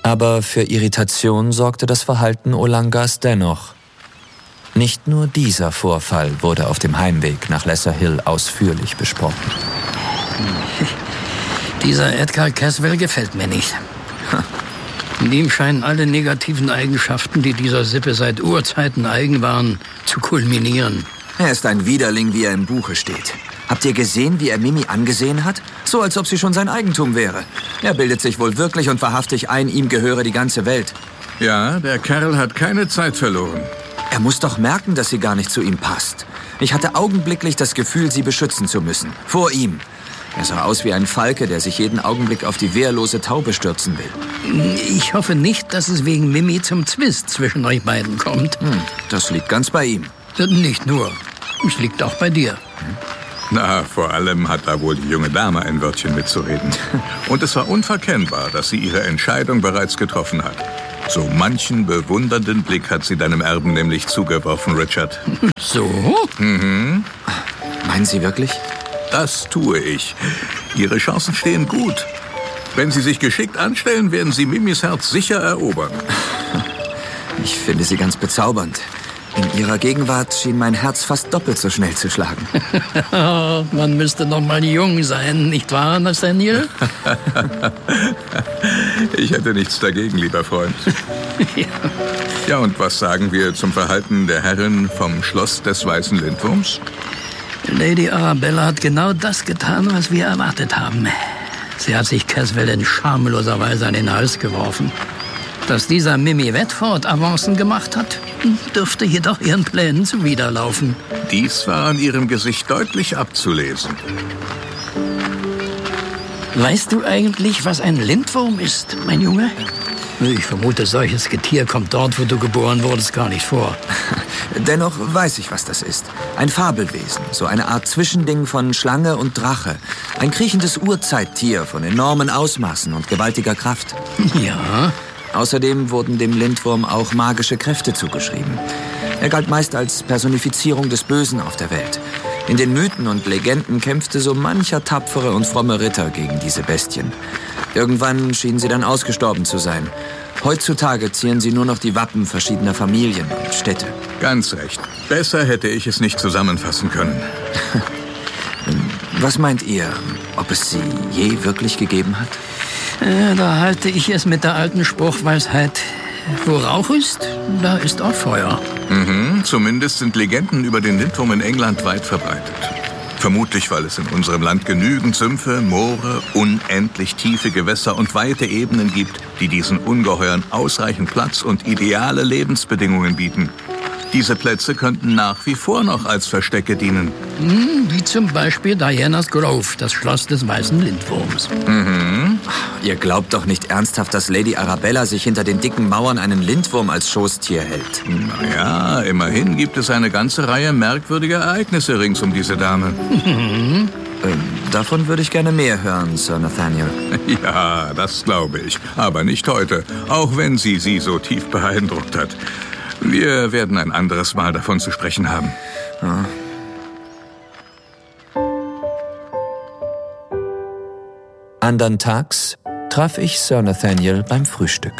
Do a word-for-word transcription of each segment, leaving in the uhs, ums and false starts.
Aber für Irritation sorgte das Verhalten Olangas dennoch. Nicht nur dieser Vorfall wurde auf dem Heimweg nach Lesser Hill ausführlich besprochen. Dieser Edgar Caswell gefällt mir nicht. In ihm scheinen alle negativen Eigenschaften, die dieser Sippe seit Urzeiten eigen waren, zu kulminieren. Er ist ein Widerling, wie er im Buche steht. Habt ihr gesehen, wie er Mimi angesehen hat? So, als ob sie schon sein Eigentum wäre. Er bildet sich wohl wirklich und wahrhaftig ein, ihm gehöre die ganze Welt. Ja, der Kerl hat keine Zeit verloren. Er muss doch merken, dass sie gar nicht zu ihm passt. Ich hatte augenblicklich das Gefühl, sie beschützen zu müssen. Vor ihm. Er sah aus wie ein Falke, der sich jeden Augenblick auf die wehrlose Taube stürzen will. Ich hoffe nicht, dass es wegen Mimi zum Zwist zwischen euch beiden kommt. Hm, das liegt ganz bei ihm. Nicht nur. Es liegt auch bei dir. Hm. Na, vor allem hat da wohl die junge Dame ein Wörtchen mitzureden. Und es war unverkennbar, dass sie ihre Entscheidung bereits getroffen hat. So manchen bewundernden Blick hat sie deinem Erben nämlich zugeworfen, Richard. So? Mhm. Meinen Sie wirklich? Das tue ich. Ihre Chancen stehen gut. Wenn Sie sich geschickt anstellen, werden Sie Mimis Herz sicher erobern. Ich finde sie ganz bezaubernd. In ihrer Gegenwart schien mein Herz fast doppelt so schnell zu schlagen. Man müsste noch mal jung sein, nicht wahr, Nathaniel? Ich hätte nichts dagegen, lieber Freund. Ja. Ja, und was sagen wir zum Verhalten der Herrin vom Schloss des Weißen Lindwurms? Lady Arabella hat genau das getan, was wir erwartet haben. Sie hat sich Caswell in schamloser Weise an den Hals geworfen. Dass dieser Mimi Bedford Avancen gemacht hat, dürfte jedoch ihren Plänen zuwiderlaufen. Dies war an ihrem Gesicht deutlich abzulesen. Weißt du eigentlich, was ein Lindwurm ist, mein Junge? Ich vermute, solches Getier kommt dort, wo du geboren wurdest, gar nicht vor. Dennoch weiß ich, was das ist. Ein Fabelwesen, so eine Art Zwischending von Schlange und Drache. Ein kriechendes Urzeittier von enormen Ausmaßen und gewaltiger Kraft. Ja. Außerdem wurden dem Lindwurm auch magische Kräfte zugeschrieben. Er galt meist als Personifizierung des Bösen auf der Welt. In den Mythen und Legenden kämpfte so mancher tapfere und fromme Ritter gegen diese Bestien. Irgendwann schienen sie dann ausgestorben zu sein. Heutzutage zieren sie nur noch die Wappen verschiedener Familien und Städte. Ganz recht. Besser hätte ich es nicht zusammenfassen können. Was meint ihr, ob es sie je wirklich gegeben hat? Äh, da halte ich es mit der alten Spruchweisheit: Wo Rauch ist, da ist auch Feuer. Mhm, zumindest sind Legenden über den Lindwurm in England weit verbreitet. Vermutlich, weil es in unserem Land genügend Sümpfe, Moore, unendlich tiefe Gewässer und weite Ebenen gibt, die diesen Ungeheuern ausreichend Platz und ideale Lebensbedingungen bieten. Diese Plätze könnten nach wie vor noch als Verstecke dienen. Hm, wie zum Beispiel Dianas Grove, das Schloss des Weißen Lindwurms. Mhm. Ihr glaubt doch nicht ernsthaft, dass Lady Arabella sich hinter den dicken Mauern einen Lindwurm als Schoßtier hält. Naja, immerhin gibt es eine ganze Reihe merkwürdiger Ereignisse rings um diese Dame. Mhm. Ähm, davon würde ich gerne mehr hören, Sir Nathaniel. Ja, das glaube ich. Aber nicht heute, auch wenn sie sie so tief beeindruckt hat. Wir werden ein anderes Mal davon zu sprechen haben. Ja. Andern Tags traf ich Sir Nathaniel beim Frühstück.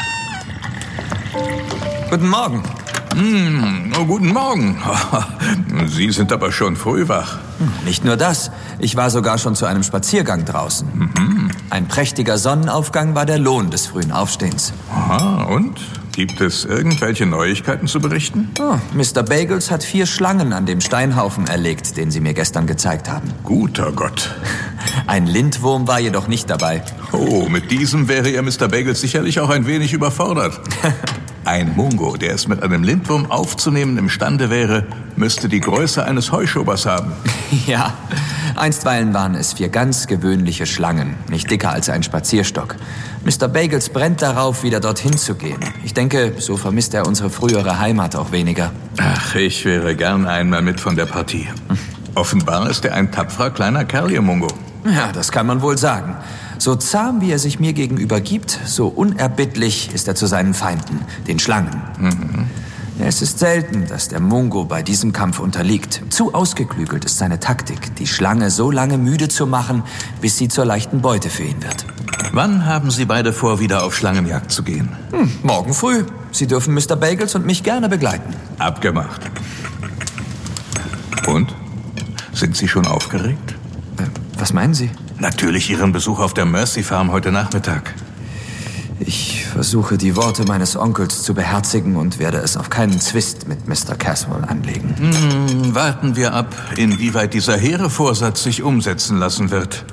Guten Morgen. Mmh, oh, guten Morgen. Sie sind aber schon früh wach. Nicht nur das, ich war sogar schon zu einem Spaziergang draußen. Mhm. Ein prächtiger Sonnenaufgang war der Lohn des frühen Aufstehens. Aha, und? Gibt es irgendwelche Neuigkeiten zu berichten? Oh, Mister Bagels hat vier Schlangen an dem Steinhaufen erlegt, den Sie mir gestern gezeigt haben. Guter Gott. Ein Lindwurm war jedoch nicht dabei. Oh, mit diesem wäre Ihr Mister Bagels sicherlich auch ein wenig überfordert. Ein Mungo, der es mit einem Lindwurm aufzunehmen imstande wäre, müsste die Größe eines Heuschobers haben. Ja, einstweilen waren es vier ganz gewöhnliche Schlangen, nicht dicker als ein Spazierstock. Mister Bagels brennt darauf, wieder dorthin zu gehen. Ich denke, so vermisst er unsere frühere Heimat auch weniger. Ach, ich wäre gern einmal mit von der Partie. Offenbar ist er ein tapferer kleiner Kerl, Ihr Mungo. Ja, das kann man wohl sagen. So zahm, wie er sich mir gegenüber gibt, so unerbittlich ist er zu seinen Feinden, den Schlangen. Mhm. Es ist selten, dass der Mungo bei diesem Kampf unterliegt. Zu ausgeklügelt ist seine Taktik, die Schlange so lange müde zu machen, bis sie zur leichten Beute für ihn wird. Wann haben Sie beide vor, wieder auf Schlangenjagd zu gehen? Hm, morgen früh. Sie dürfen Mister Bagels und mich gerne begleiten. Abgemacht. Und? Sind Sie schon aufgeregt? Äh, was meinen Sie? Natürlich Ihren Besuch auf der Mercy Farm heute Nachmittag. Ich versuche, die Worte meines Onkels zu beherzigen und werde es auf keinen Zwist mit Mister Caswell anlegen. Hm, warten wir ab, inwieweit dieser hehre Vorsatz sich umsetzen lassen wird.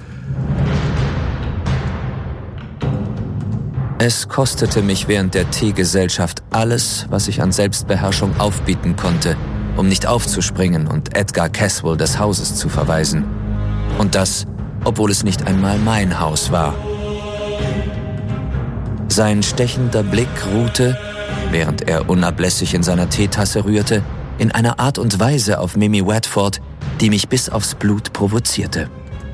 Es kostete mich während der Teegesellschaft alles, was ich an Selbstbeherrschung aufbieten konnte, um nicht aufzuspringen und Edgar Caswell des Hauses zu verweisen. Und das, obwohl es nicht einmal mein Haus war. Sein stechender Blick ruhte, während er unablässig in seiner Teetasse rührte, in einer Art und Weise auf Mimi Watford, die mich bis aufs Blut provozierte.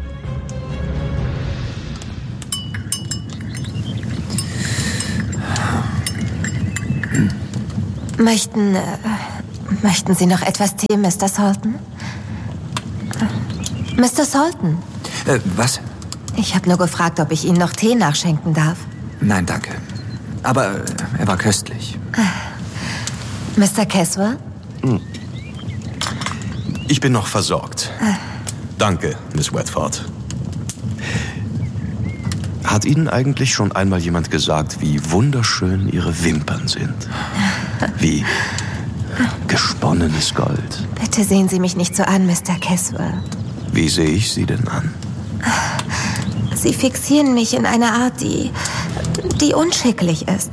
Möchten, äh, möchten Sie noch etwas Tee, Mister Salton? Mister Salton? Äh, was? Ich habe nur gefragt, ob ich Ihnen noch Tee nachschenken darf. Nein, danke. Aber äh, er war köstlich. Mister Caswell? Hm. Ich bin noch versorgt. Danke, Miss Watford. Hat Ihnen eigentlich schon einmal jemand gesagt, wie wunderschön Ihre Wimpern sind? Wie gesponnenes Gold. Bitte sehen Sie mich nicht so an, Mister Caswell. Wie sehe ich Sie denn an? Sie fixieren mich in einer Art, die, die unschicklich ist.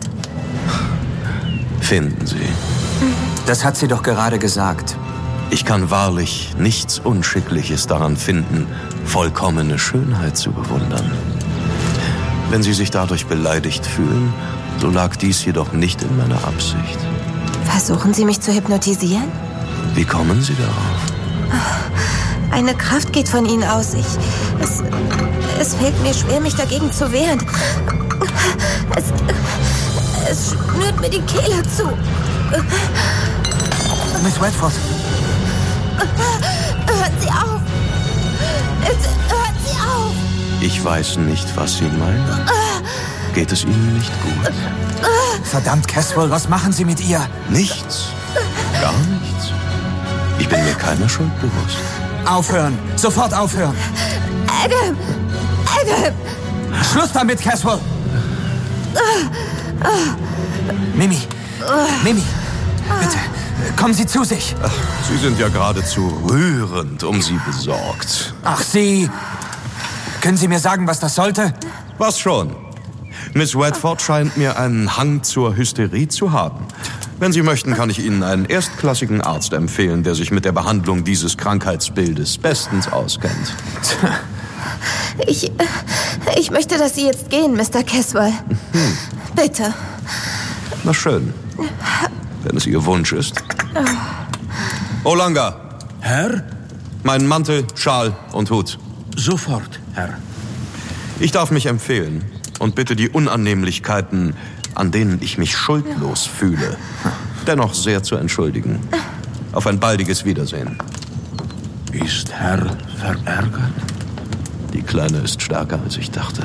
Finden Sie? Das hat sie doch gerade gesagt. Ich kann wahrlich nichts Unschickliches daran finden, vollkommene Schönheit zu bewundern. Wenn Sie sich dadurch beleidigt fühlen, so lag dies jedoch nicht in meiner Absicht. Versuchen Sie mich zu hypnotisieren? Wie kommen Sie darauf? Eine Kraft geht von Ihnen aus. Ich, es, es fällt mir schwer, mich dagegen zu wehren. Es, es schnürt mir die Kehle zu. Miss Watford. Hören Sie auf. Hören Sie auf. Ich weiß nicht, was Sie meinen. Geht es Ihnen nicht gut? Verdammt, Caswell, was machen Sie mit ihr? Nichts. Gar nichts. Ich bin mir keiner Schuld bewusst. Aufhören. Sofort aufhören. Adam! Adam! Schluss damit, Caswell! Mimi. Mimi. Bitte, kommen Sie zu sich. Ach, Sie sind ja geradezu rührend um Sie besorgt. Ach, Sie... Können Sie mir sagen, was das sollte? Was schon? Miss Watford scheint mir einen Hang zur Hysterie zu haben. Wenn Sie möchten, kann ich Ihnen einen erstklassigen Arzt empfehlen, der sich mit der Behandlung dieses Krankheitsbildes bestens auskennt. Ich, ich möchte, dass Sie jetzt gehen, Mister Caswell. Hm. Bitte. Na schön. Wenn es Ihr Wunsch ist. Olanga. Herr? Mein Mantel, Schal und Hut. Sofort, Herr. Ich darf mich empfehlen und bitte die Unannehmlichkeiten, an denen ich mich schuldlos fühle, dennoch sehr zu entschuldigen. Auf ein baldiges Wiedersehen. Ist Herr verärgert? Die Kleine ist stärker, als ich dachte.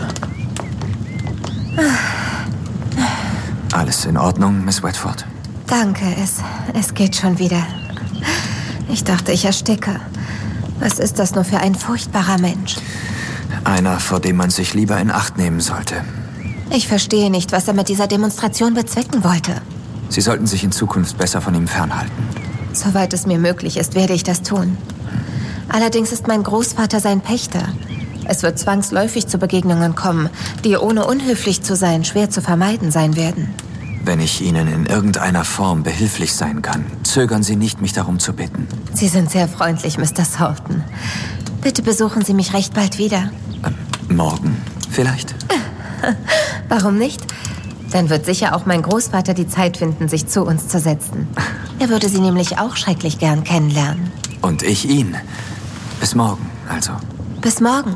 Alles in Ordnung, Miss Watford? Danke, es, es geht schon wieder. Ich dachte, ich ersticke. Was ist das nur für ein furchtbarer Mensch? Einer, vor dem man sich lieber in Acht nehmen sollte. Ich verstehe nicht, was er mit dieser Demonstration bezwecken wollte. Sie sollten sich in Zukunft besser von ihm fernhalten. Soweit es mir möglich ist, werde ich das tun. Allerdings ist mein Großvater sein Pächter. Es wird zwangsläufig zu Begegnungen kommen, die ohne unhöflich zu sein schwer zu vermeiden sein werden. Wenn ich Ihnen in irgendeiner Form behilflich sein kann, zögern Sie nicht, mich darum zu bitten. Sie sind sehr freundlich, Mister Salton. Bitte besuchen Sie mich recht bald wieder. Ähm, morgen vielleicht? Warum nicht? Dann wird sicher auch mein Großvater die Zeit finden, sich zu uns zu setzen. Er würde Sie nämlich auch schrecklich gern kennenlernen. Und ich ihn. Bis morgen, also. Bis morgen.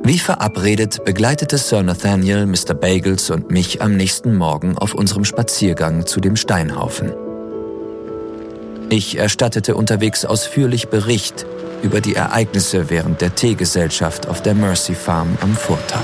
Wie verabredet begleitete Sir Nathaniel Mister Bagels und mich am nächsten Morgen auf unserem Spaziergang zu dem Steinhaufen. Ich erstattete unterwegs ausführlich Bericht über die Ereignisse während der Teegesellschaft auf der Mercy Farm am Vortag.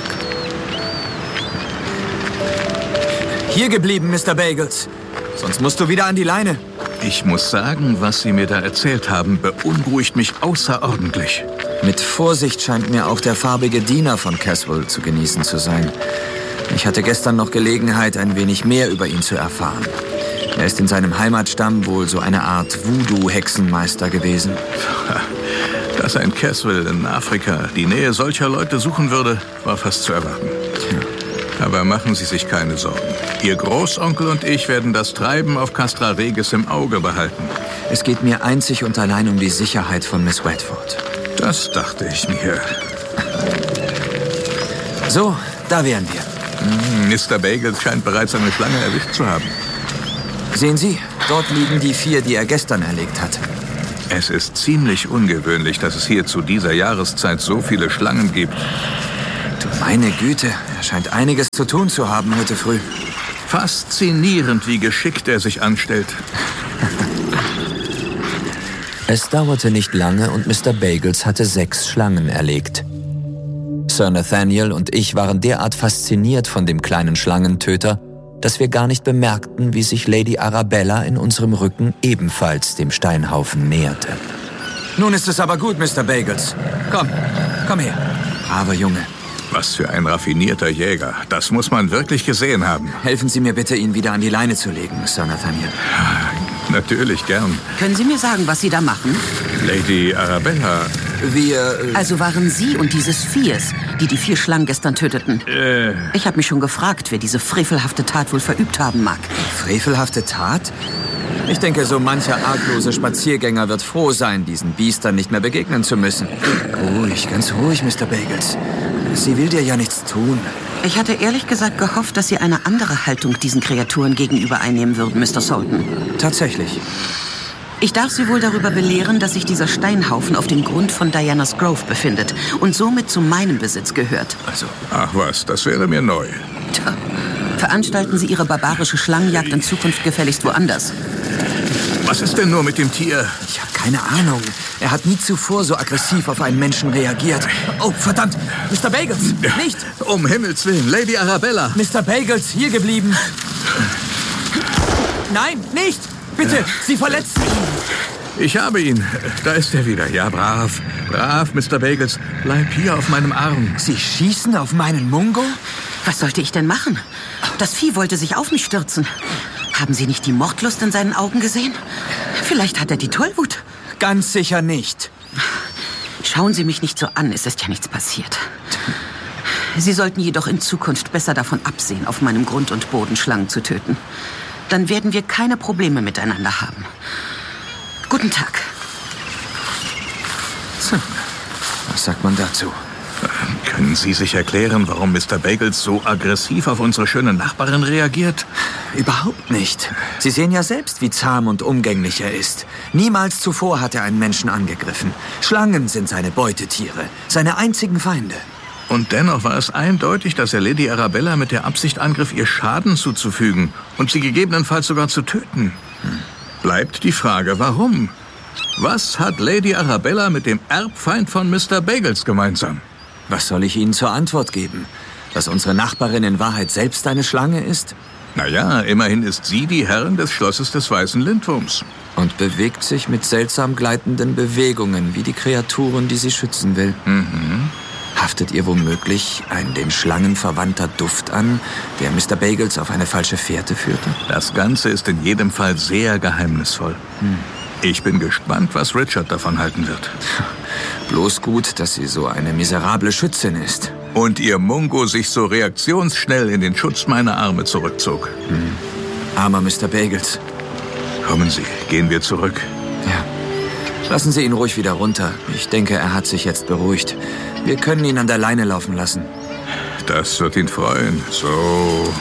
Hier geblieben, Mister Bagels. Sonst musst du wieder an die Leine. Ich muss sagen, was Sie mir da erzählt haben, beunruhigt mich außerordentlich. Mit Vorsicht scheint mir auch der farbige Diener von Caswell zu genießen zu sein. Ich hatte gestern noch Gelegenheit, ein wenig mehr über ihn zu erfahren. Er ist in seinem Heimatstamm wohl so eine Art Voodoo-Hexenmeister gewesen. Dass ein Caswell in Afrika die Nähe solcher Leute suchen würde, war fast zu erwarten. Tja. Aber machen Sie sich keine Sorgen. Ihr Großonkel und ich werden das Treiben auf Castra Regis im Auge behalten. Es geht mir einzig und allein um die Sicherheit von Miss Redford. Das dachte ich mir. So, da wären wir. Mister Bagels scheint bereits eine Schlange erwischt zu haben. Sehen Sie, dort liegen die vier, die er gestern erlegt hat. Es ist ziemlich ungewöhnlich, dass es hier zu dieser Jahreszeit so viele Schlangen gibt. Du meine Güte, er scheint einiges zu tun zu haben heute früh. Faszinierend, wie geschickt er sich anstellt. Es dauerte nicht lange und Mister Bagels hatte sechs Schlangen erlegt. Sir Nathaniel und ich waren derart fasziniert von dem kleinen Schlangentöter, dass wir gar nicht bemerkten, wie sich Lady Arabella in unserem Rücken ebenfalls dem Steinhaufen näherte. Nun ist es aber gut, Mister Bagels. Komm, komm her. Braver Junge. Was für ein raffinierter Jäger. Das muss man wirklich gesehen haben. Helfen Sie mir bitte, ihn wieder an die Leine zu legen, Sir Nathaniel. Natürlich, gern. Können Sie mir sagen, was Sie da machen? Lady Arabella. Wir... Äh Also waren Sie und dieses Viers, die die vier Schlangen gestern töteten? Äh... Ich habe mich schon gefragt, wer diese frevelhafte Tat wohl verübt haben mag. Frevelhafte Tat? Ich denke, so mancher arglose Spaziergänger wird froh sein, diesen Biestern nicht mehr begegnen zu müssen. Ruhig, ganz ruhig, Mister Bagels. Sie will dir ja nichts tun. Ich hatte ehrlich gesagt gehofft, dass Sie eine andere Haltung diesen Kreaturen gegenüber einnehmen würden, Mister Sultan. Tatsächlich. Ich darf Sie wohl darüber belehren, dass sich dieser Steinhaufen auf dem Grund von Diana's Grove befindet und somit zu meinem Besitz gehört. Also, Ach was, das wäre mir neu. Tja, veranstalten Sie Ihre barbarische Schlangenjagd in Zukunft gefälligst woanders. Was ist denn nur mit dem Tier? ich habe keine Ahnung. Er hat nie zuvor so aggressiv auf einen Menschen reagiert. Oh, verdammt! Mister Bagels, nicht! Um Himmels Willen, Lady Arabella! Mister Bagels, hier geblieben! Nein, nicht! Bitte, ja. Sie verletzen ihn! Ich habe ihn. Da ist er wieder. Ja, brav. Brav, Mister Bagels. Bleib hier auf meinem Arm. Sie schießen auf meinen Mungo? Was sollte ich denn machen? Das Vieh wollte sich auf mich stürzen. Haben Sie nicht die Mordlust in seinen Augen gesehen? Vielleicht hat er die Tollwut. Ganz sicher nicht. Schauen Sie mich nicht so an, es ist ja nichts passiert. Sie sollten jedoch in Zukunft besser davon absehen, auf meinem Grund und Boden Schlangen zu töten. Dann werden wir keine Probleme miteinander haben. Guten Tag. So, was sagt man dazu? Können Sie sich erklären, warum Mister Bagels so aggressiv auf unsere schöne Nachbarin reagiert? Überhaupt nicht. Sie sehen ja selbst, wie zahm und umgänglich er ist. Niemals zuvor hat er einen Menschen angegriffen. Schlangen sind seine Beutetiere, seine einzigen Feinde. Und dennoch war es eindeutig, dass er Lady Arabella mit der Absicht angriff, ihr Schaden zuzufügen und sie gegebenenfalls sogar zu töten. Hm. Bleibt die Frage, warum? Was hat Lady Arabella mit dem Erbfeind von Mister Bagels gemeinsam? Was soll ich Ihnen zur Antwort geben? Dass unsere Nachbarin in Wahrheit selbst eine Schlange ist? Naja, immerhin ist sie die Herrin des Schlosses des Weißen Lindwurms. Und bewegt sich mit seltsam gleitenden Bewegungen, wie die Kreaturen, die sie schützen will. Mhm. Haftet ihr womöglich ein den Schlangen verwandter Duft an, der Mister Bagels auf eine falsche Fährte führte? Das Ganze ist in jedem Fall sehr geheimnisvoll. Hm. Ich bin gespannt, was Richard davon halten wird. Bloß gut, dass sie so eine miserable Schützin ist. Und ihr Mungo sich so reaktionsschnell in den Schutz meiner Arme zurückzog. Hm. Armer Mister Bagels. Kommen Sie, gehen wir zurück. Ja. Lassen Sie ihn ruhig wieder runter. Ich denke, er hat sich jetzt beruhigt. Wir können ihn an der Leine laufen lassen. Das wird ihn freuen. So.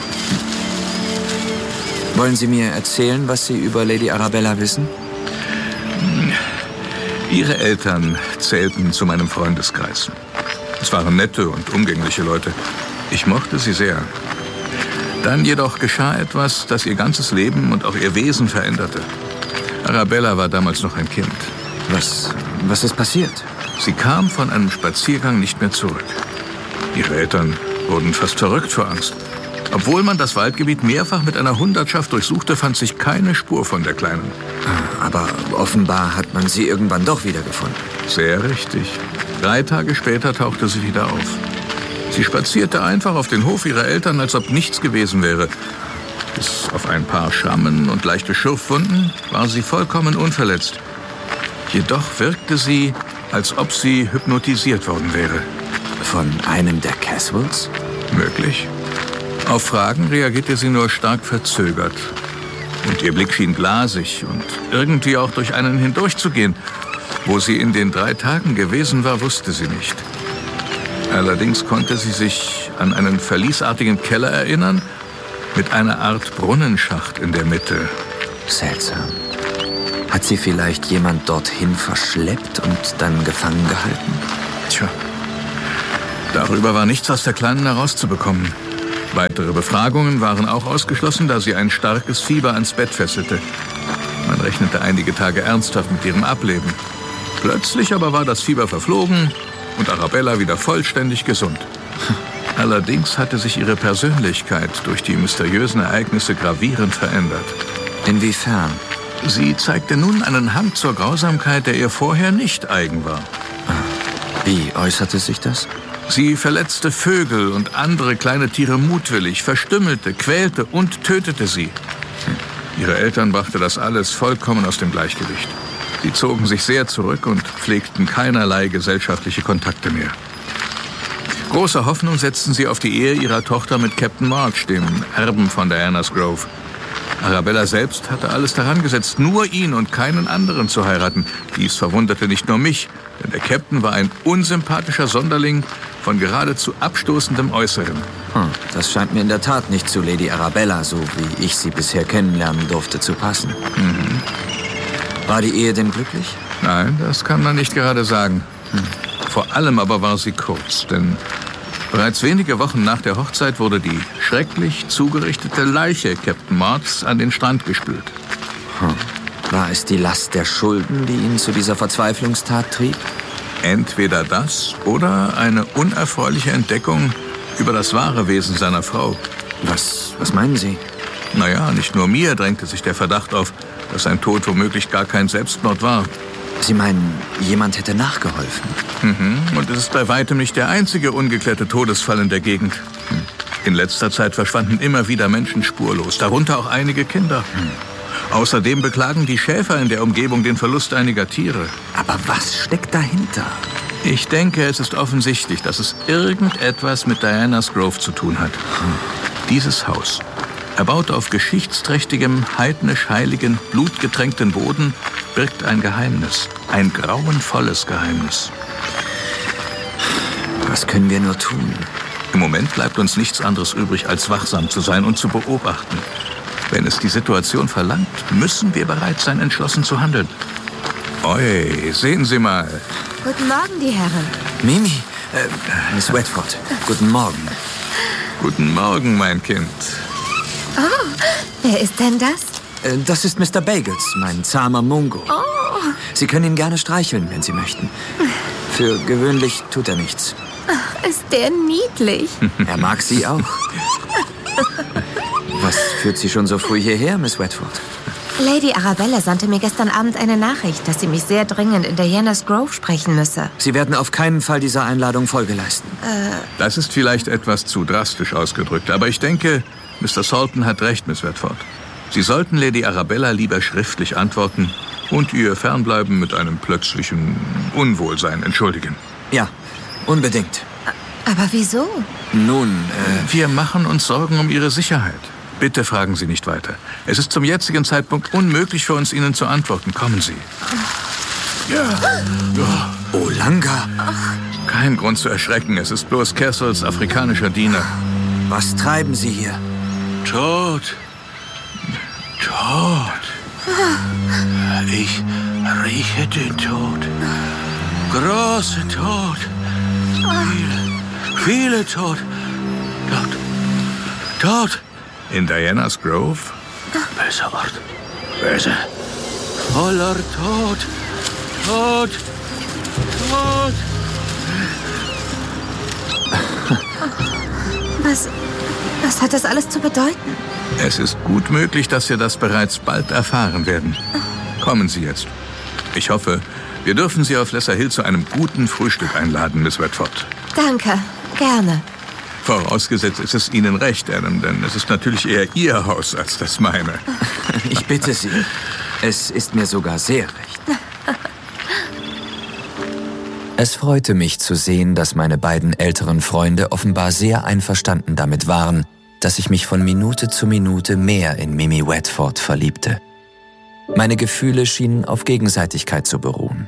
Wollen Sie mir erzählen, was Sie über Lady Arabella wissen? Ihre Eltern zählten zu meinem Freundeskreis. Es waren nette und umgängliche Leute. Ich mochte sie sehr. Dann jedoch geschah etwas, das ihr ganzes Leben und auch ihr Wesen veränderte. Arabella war damals noch ein Kind. Was, was ist passiert? Sie kam von einem Spaziergang nicht mehr zurück. Ihre Eltern wurden fast verrückt vor Angst. Obwohl man das Waldgebiet mehrfach mit einer Hundertschaft durchsuchte, fand sich keine Spur von der Kleinen. Aber offenbar hat man sie irgendwann doch wiedergefunden. Sehr richtig. Drei Tage später tauchte sie wieder auf. Sie spazierte einfach auf den Hof ihrer Eltern, als ob nichts gewesen wäre. Bis auf ein paar Schrammen und leichte Schürfwunden war sie vollkommen unverletzt. Jedoch wirkte sie, als ob sie hypnotisiert worden wäre. Von einem der Caswells? Möglich. Auf Fragen reagierte sie nur stark verzögert. Und ihr Blick schien glasig und irgendwie auch durch einen hindurchzugehen. Wo sie in den drei Tagen gewesen war, wusste sie nicht. Allerdings konnte sie sich an einen verliesartigen Keller erinnern, mit einer Art Brunnenschacht in der Mitte. Seltsam. Hat sie vielleicht jemand dorthin verschleppt und dann gefangen gehalten? Tja, darüber war nichts aus der Kleinen herauszubekommen. Weitere Befragungen waren auch ausgeschlossen, da sie ein starkes Fieber ans Bett fesselte. Man rechnete einige Tage ernsthaft mit ihrem Ableben. Plötzlich aber war das Fieber verflogen und Arabella wieder vollständig gesund. Allerdings hatte sich ihre Persönlichkeit durch die mysteriösen Ereignisse gravierend verändert. Inwiefern? Sie zeigte nun einen Hang zur Grausamkeit, der ihr vorher nicht eigen war. Wie äußerte sich das? Sie verletzte Vögel und andere kleine Tiere mutwillig, verstümmelte, quälte und tötete sie. Ihre Eltern brachte das alles vollkommen aus dem Gleichgewicht. Sie zogen sich sehr zurück und pflegten keinerlei gesellschaftliche Kontakte mehr. Große Hoffnung setzten sie auf die Ehe ihrer Tochter mit Captain March, dem Erben von Diana's Grove. Arabella selbst hatte alles daran gesetzt, nur ihn und keinen anderen zu heiraten. Dies verwunderte nicht nur mich, denn der Captain war ein unsympathischer Sonderling von geradezu abstoßendem Äußeren. Hm, das scheint mir in der Tat nicht zu Lady Arabella, so wie ich sie bisher kennenlernen durfte, zu passen. Mhm. War die Ehe denn glücklich? Nein, das kann man nicht gerade sagen. Hm. Vor allem aber war sie kurz, denn bereits wenige Wochen nach der Hochzeit wurde die schrecklich zugerichtete Leiche Captain Marchs an den Strand gespült. Hm. War es die Last der Schulden, die ihn zu dieser Verzweiflungstat trieb? Entweder das oder eine unerfreuliche Entdeckung über das wahre Wesen seiner Frau. Was, was meinen Sie? Naja, nicht nur mir drängte sich der Verdacht auf, dass sein Tod womöglich gar kein Selbstmord war. Sie meinen, jemand hätte nachgeholfen? Mhm. Und es ist bei weitem nicht der einzige ungeklärte Todesfall in der Gegend. Hm. In letzter Zeit verschwanden immer wieder Menschen spurlos, darunter auch einige Kinder. Hm. Außerdem beklagen die Schäfer in der Umgebung den Verlust einiger Tiere. Aber was steckt dahinter? Ich denke, es ist offensichtlich, dass es irgendetwas mit Diana's Grove zu tun hat. Hm. Dieses Haus, erbaut auf geschichtsträchtigem, heidnisch-heiligen, blutgetränkten Boden, birgt ein Geheimnis. Ein grauenvolles Geheimnis. Was können wir nur tun? Im Moment bleibt uns nichts anderes übrig, als wachsam zu sein und zu beobachten. Wenn es die Situation verlangt, müssen wir bereit sein, entschlossen zu handeln. Oi, sehen Sie mal. Guten Morgen, die Herren. Mimi, äh, Miss Wedford, guten Morgen. Guten Morgen, mein Kind. Oh, wer ist denn das? Äh, das ist Mister Bagels, mein zahmer Mungo. Oh. Sie können ihn gerne streicheln, wenn Sie möchten. Für gewöhnlich tut er nichts. Ach, ist der niedlich. Er mag Sie auch. Was führt Sie schon so früh hierher, Miss Wedford? Lady Arabella sandte mir gestern Abend eine Nachricht, dass sie mich sehr dringend in Diana's Grove sprechen müsse. Sie werden auf keinen Fall dieser Einladung Folge leisten. Äh... Das ist vielleicht etwas zu drastisch ausgedrückt, aber ich denke, Mister Salton hat recht, Miss Wedford. Sie sollten Lady Arabella lieber schriftlich antworten und ihr Fernbleiben mit einem plötzlichen Unwohlsein entschuldigen. Ja, unbedingt. Aber wieso? Nun, äh... Wir machen uns Sorgen um Ihre Sicherheit. Bitte fragen Sie nicht weiter. Es ist zum jetzigen Zeitpunkt unmöglich für uns, Ihnen zu antworten. Kommen Sie. Ja. ja. Olanga. Kein Grund zu erschrecken. Es ist bloß Caswells afrikanischer Diener. Was treiben Sie hier? Tod. Tod. Ich rieche den Tod. Große Tod. Viele, viele tot. Tot. Tot. In Diana's Grove? Böser Ort. Böse. Voller Tod. Tod. Tod. Was, was hat das alles zu bedeuten? Es ist gut möglich, dass wir das bereits bald erfahren werden. Kommen Sie jetzt. Ich hoffe, wir dürfen Sie auf Lesser Hill zu einem guten Frühstück einladen, Miss Redford. Danke, gerne. Vorausgesetzt ist es Ihnen recht, Adam, denn es ist natürlich eher Ihr Haus als das meine. Ich bitte Sie. Es ist mir sogar sehr recht. Es freute mich zu sehen, dass meine beiden älteren Freunde offenbar sehr einverstanden damit waren, dass ich mich von Minute zu Minute mehr in Mimi Redford verliebte. Meine Gefühle schienen auf Gegenseitigkeit zu beruhen.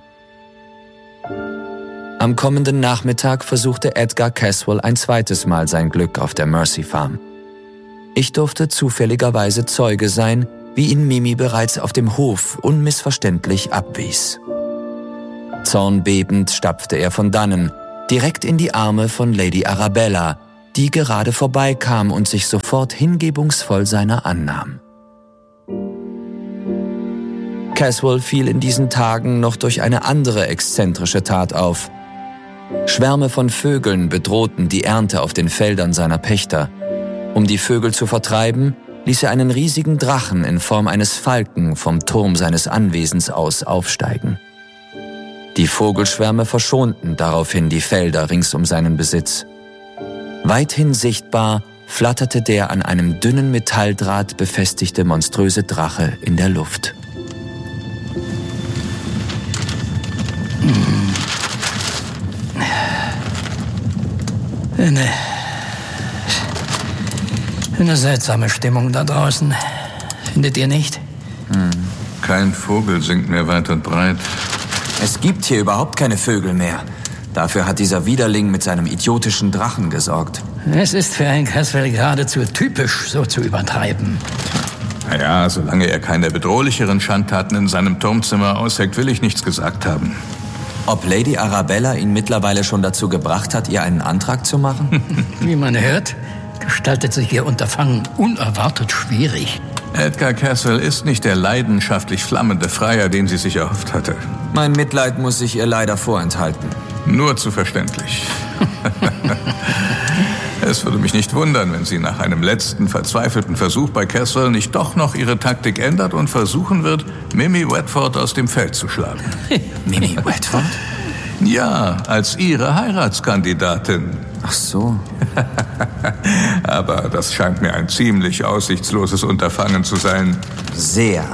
Am kommenden Nachmittag versuchte Edgar Caswell ein zweites Mal sein Glück auf der Mercy Farm. Ich durfte zufälligerweise Zeuge sein, wie ihn Mimi bereits auf dem Hof unmissverständlich abwies. Zornbebend stapfte er von dannen, direkt in die Arme von Lady Arabella, die gerade vorbeikam und sich sofort hingebungsvoll seiner annahm. Caswell fiel in diesen Tagen noch durch eine andere exzentrische Tat auf. Schwärme von Vögeln bedrohten die Ernte auf den Feldern seiner Pächter. Um die Vögel zu vertreiben, ließ er einen riesigen Drachen in Form eines Falken vom Turm seines Anwesens aus aufsteigen. Die Vogelschwärme verschonten daraufhin die Felder rings um seinen Besitz. Weithin sichtbar flatterte der an einem dünnen Metalldraht befestigte monströse Drache in der Luft. Eine, eine seltsame Stimmung da draußen. Findet ihr nicht? Hm. Kein Vogel singt mehr weit und breit. Es gibt hier überhaupt keine Vögel mehr. Dafür hat dieser Widerling mit seinem idiotischen Drachen gesorgt. Es ist für ein Caswell geradezu typisch, so zu übertreiben. Naja, solange er keine bedrohlicheren Schandtaten in seinem Turmzimmer ausheckt, will ich nichts gesagt haben. Ob Lady Arabella ihn mittlerweile schon dazu gebracht hat, ihr einen Antrag zu machen? Wie man hört, gestaltet sich ihr Unterfangen unerwartet schwierig. Edgar Caswell ist nicht der leidenschaftlich flammende Freier, den sie sich erhofft hatte. Mein Mitleid muss sich ihr leider vorenthalten. Nur zu verständlich. Es würde mich nicht wundern, wenn sie nach einem letzten verzweifelten Versuch bei Caswell nicht doch noch ihre Taktik ändert und versuchen wird, Mimi Redford aus dem Feld zu schlagen. Mimi Redford? Ja, als ihre Heiratskandidatin. Ach so. Aber das scheint mir ein ziemlich aussichtsloses Unterfangen zu sein. Sehr.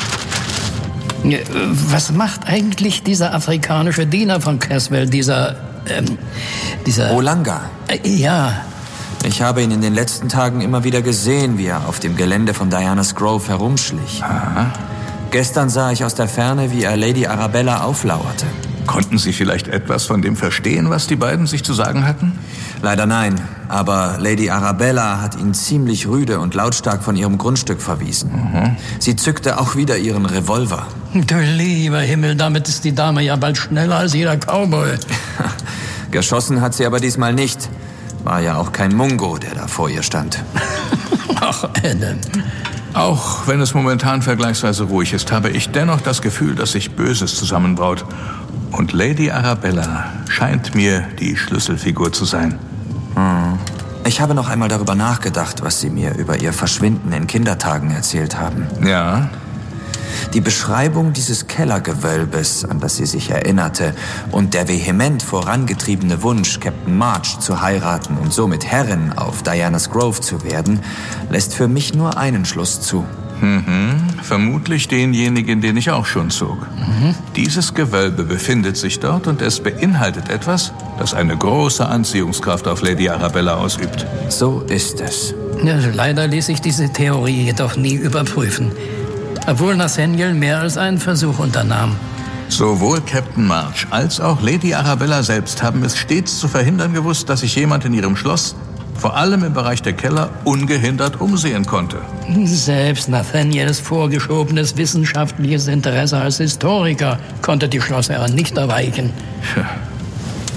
Was macht eigentlich dieser afrikanische Diener von Caswell, dieser, ähm, dieser... Olanga. Äh, ja. Ich habe ihn in den letzten Tagen immer wieder gesehen, wie er auf dem Gelände von Diana's Grove herumschlich. Aha. Gestern sah ich aus der Ferne, wie er Lady Arabella auflauerte. Konnten Sie vielleicht etwas von dem verstehen, was die beiden sich zu sagen hatten? Leider nein, aber Lady Arabella hat ihn ziemlich rüde und lautstark von ihrem Grundstück verwiesen. Mhm. Sie zückte auch wieder ihren Revolver. Du lieber Himmel, damit ist die Dame ja bald schneller als jeder Cowboy. Geschossen hat sie aber diesmal nicht. War ja auch kein Mungo, der da vor ihr stand. Ach, Adam. Auch wenn es momentan vergleichsweise ruhig ist, habe ich dennoch das Gefühl, dass sich Böses zusammenbraut. Und Lady Arabella scheint mir die Schlüsselfigur zu sein. Hm. Ich habe noch einmal darüber nachgedacht, was Sie mir über Ihr Verschwinden in Kindertagen erzählt haben. Ja? Die Beschreibung dieses Kellergewölbes, an das sie sich erinnerte, und der vehement vorangetriebene Wunsch, Captain March zu heiraten und somit Herrin auf Diana's Grove zu werden, lässt für mich nur einen Schluss zu. Mhm. Vermutlich denjenigen, den ich auch schon zog. Mhm. Dieses Gewölbe befindet sich dort und es beinhaltet etwas, das eine große Anziehungskraft auf Lady Arabella ausübt. So ist es. Ja, leider ließ sich diese Theorie jedoch nie überprüfen, obwohl Nathaniel mehr als einen Versuch unternahm. Sowohl Captain March als auch Lady Arabella selbst haben es stets zu verhindern gewusst, dass sich jemand in ihrem Schloss, vor allem im Bereich der Keller, ungehindert umsehen konnte. Selbst Nathaniels vorgeschobenes wissenschaftliches Interesse als Historiker konnte die Schlossherren nicht erweichen.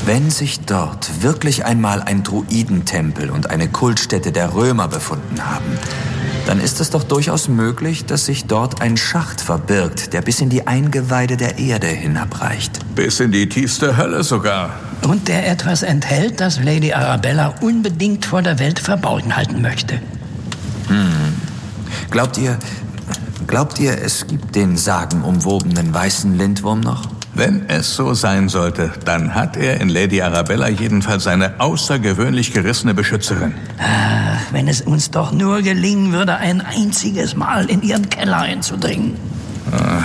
Wenn sich dort wirklich einmal ein Druidentempel und eine Kultstätte der Römer befunden haben, dann ist es doch durchaus möglich, dass sich dort ein Schacht verbirgt, der bis in die Eingeweide der Erde hinabreicht. Bis in die tiefste Hölle sogar. Und der etwas enthält, das Lady Arabella unbedingt vor der Welt verborgen halten möchte. Hm. Glaubt ihr, glaubt ihr, es gibt den sagenumwobenen weißen Lindwurm noch? Wenn es so sein sollte, dann hat er in Lady Arabella jedenfalls eine außergewöhnlich gerissene Beschützerin. Ach, wenn es uns doch nur gelingen würde, ein einziges Mal in ihren Keller einzudringen. Ah.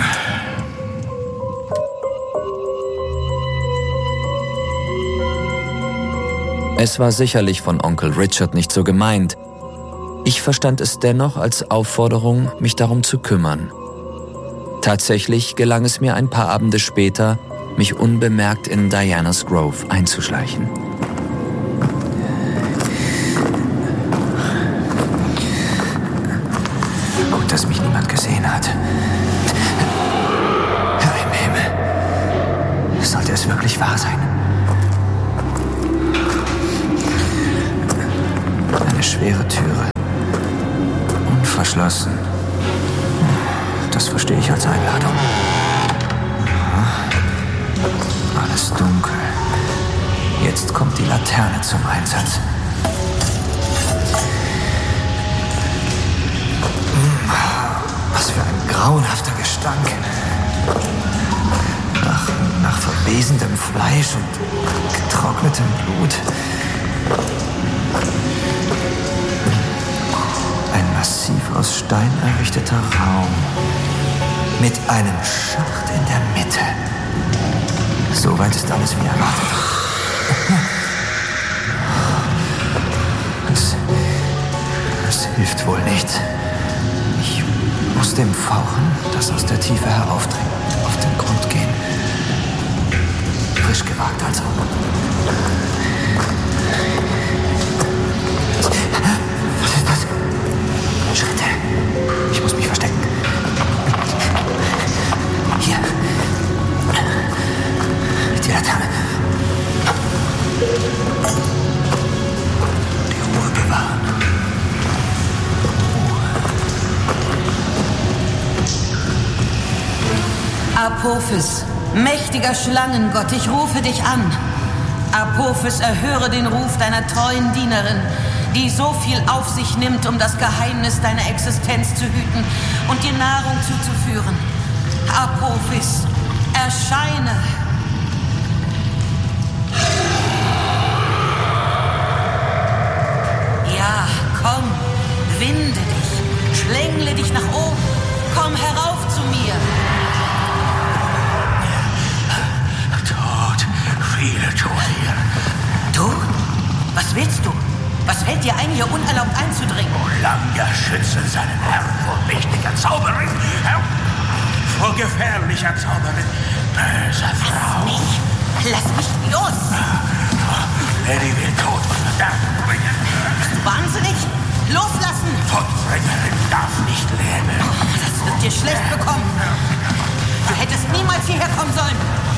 Es war sicherlich von Onkel Richard nicht so gemeint. Ich verstand es dennoch als Aufforderung, mich darum zu kümmern. Tatsächlich gelang es mir ein paar Abende später, mich unbemerkt in Diana's Grove einzuschleichen. Gut, dass mich niemand gesehen hat. Herr im Himmel. Sollte es wirklich wahr sein? Eine schwere Türe. Unverschlossen. Das verstehe ich als Einladung. Alles dunkel. Jetzt kommt die Laterne zum Einsatz. Was für ein grauenhafter Gestank. Nach, nach verwesendem Fleisch und getrocknetem Blut. Ein massiv aus Stein errichteter Raum. Mit einem Schacht in der Mitte. Soweit ist alles wie erwartet. Es, es hilft wohl nichts. Ich muss dem Fauchen, das aus der Tiefe heraufdringt, auf den Grund gehen. Frisch gewagt also. Was ist das? Schritte. Ich muss mich verstecken. Hier. Die Laterne. Die Ruhe bewahren. Apophis, mächtiger Schlangengott, ich rufe dich an. Apophis, erhöre den Ruf deiner treuen Dienerin, die so viel auf sich nimmt, um das Geheimnis deiner Existenz zu hüten und dir Nahrung zuzuführen. Apophis, erscheine! Ja, komm, winde dich, schlängle dich nach oben, komm herauf zu mir. Tod, viele Tode hier. Du? Was willst du? Was fällt dir ein, hier unerlaubt einzudringen? Olanga schütze seinen Herrn vor mächtiger Zauberin, Herr, vor gefährlicher Zauberin, böser Frau. Lass mich! Lass mich los! Lady will Tod und Verderben bringen. Bist du wahnsinnig? Loslassen! Todbringerin darf nicht leben. Das wird dir schlecht bekommen. Du hättest niemals hierher kommen sollen.